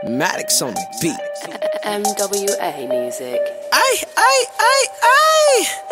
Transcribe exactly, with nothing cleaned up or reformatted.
Maddox on the beat. M W A music. Ay, ay, ay, ay.